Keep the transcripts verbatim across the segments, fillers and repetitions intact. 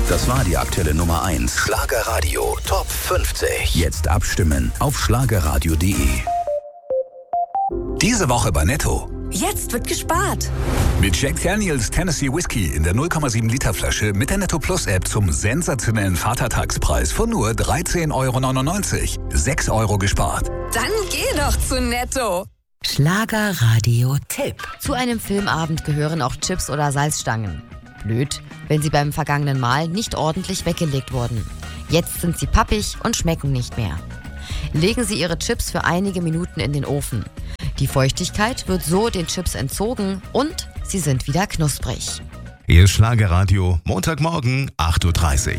Das war die aktuelle Nummer eins. Schlagerradio Top fünfzig. Jetzt abstimmen auf schlagerradio punkt de. Diese Woche bei Netto. Jetzt wird gespart. Mit Jack Daniels Tennessee Whiskey in der null Komma sieben Liter Flasche mit der Netto Plus App zum sensationellen Vatertagspreis von nur dreizehn Euro neunundneunzig. sechs Euro gespart. Dann geh doch zu Netto. Schlagerradio-Tipp. Zu einem Filmabend gehören auch Chips oder Salzstangen. Blöd, wenn sie beim vergangenen Mal nicht ordentlich weggelegt wurden. Jetzt sind sie pappig und schmecken nicht mehr. Legen Sie Ihre Chips für einige Minuten in den Ofen. Die Feuchtigkeit wird so den Chips entzogen und sie sind wieder knusprig. Ihr Schlagerradio, Montagmorgen, acht Uhr dreißig.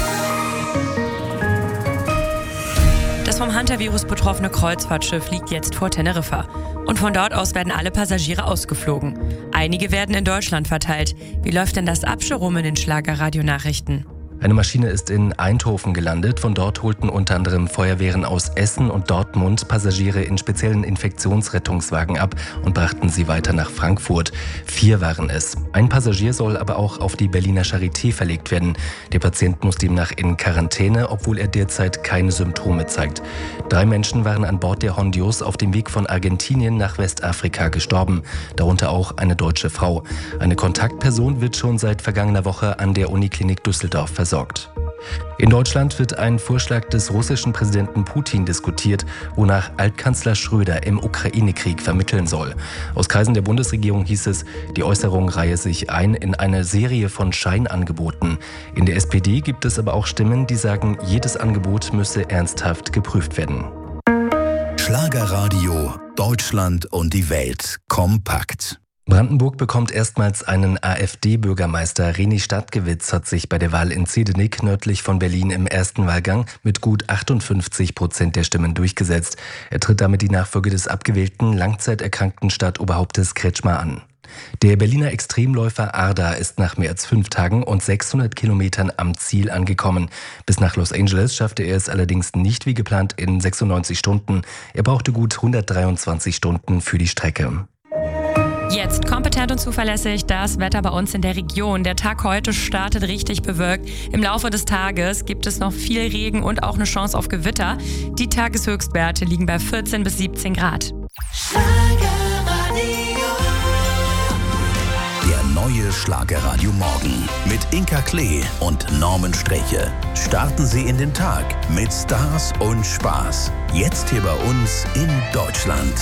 Das vom Hunter-Virus betroffene Kreuzfahrtschiff liegt jetzt vor Teneriffa. Und von dort aus werden alle Passagiere ausgeflogen. Einige werden in Deutschland verteilt. Wie läuft denn das ab, Jerome, in den Schlagerradio-Nachrichten? Eine Maschine ist in Eindhoven gelandet. Von dort holten unter anderem Feuerwehren aus Essen und Dortmund Passagiere in speziellen Infektionsrettungswagen ab und brachten sie weiter nach Frankfurt. Vier waren es. Ein Passagier soll aber auch auf die Berliner Charité verlegt werden. Der Patient muss demnach in Quarantäne, obwohl er derzeit keine Symptome zeigt. Drei Menschen waren an Bord der Hondios auf dem Weg von Argentinien nach Westafrika gestorben. Darunter auch eine deutsche Frau. Eine Kontaktperson wird schon seit vergangener Woche an der Uniklinik Düsseldorf versorgt. In Deutschland wird ein Vorschlag des russischen Präsidenten Putin diskutiert, wonach Altkanzler Schröder im Ukraine-Krieg vermitteln soll. Aus Kreisen der Bundesregierung hieß es, die Äußerung reihe sich ein in eine Serie von Scheinangeboten. In der S P D gibt es aber auch Stimmen, die sagen, jedes Angebot müsse ernsthaft geprüft werden. Schlagerradio, Deutschland und die Welt kompakt. Brandenburg bekommt erstmals einen AfD-Bürgermeister. René Stadtgewitz hat sich bei der Wahl in Zehdenick nördlich von Berlin im ersten Wahlgang mit gut achtundfünfzig Prozent der Stimmen durchgesetzt. Er tritt damit die Nachfolge des abgewählten, langzeiterkrankten Stadtoberhauptes Kretschmer an. Der Berliner Extremläufer Arda ist nach mehr als fünf Tagen und sechshundert Kilometern am Ziel angekommen. Bis nach Los Angeles schaffte er es allerdings nicht wie geplant in sechsundneunzig Stunden. Er brauchte gut hundertdreiundzwanzig Stunden für die Strecke. Jetzt kompetent und zuverlässig das Wetter bei uns in der Region. Der Tag heute startet richtig bewölkt. Im Laufe des Tages gibt es noch viel Regen und auch eine Chance auf Gewitter. Die Tageshöchstwerte liegen bei vierzehn bis siebzehn Grad. Der neue Schlagerradio Morgen mit Inka Klee und Norman Streche. Starten Sie in den Tag mit Stars und Spaß. Jetzt hier bei uns in Deutschland.